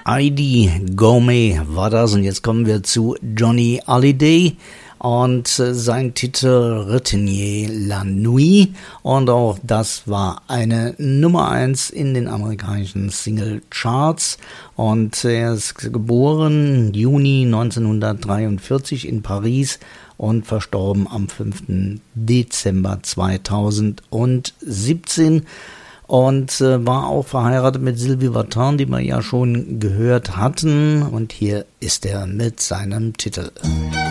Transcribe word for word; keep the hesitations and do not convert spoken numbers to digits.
Heidi Gomez war das und jetzt kommen wir zu Johnny Hallyday und sein Titel Retenez la Nuit und auch das war eine Nummer eins in den amerikanischen Single-Charts und er ist geboren Juni neunzehnhundertdreiundvierzig in Paris und verstorben am fünften Dezember zweitausendsiebzehn. Und äh, war auch verheiratet mit Sylvie Vartan, die wir ja schon gehört hatten. Und hier ist er mit seinem Titel.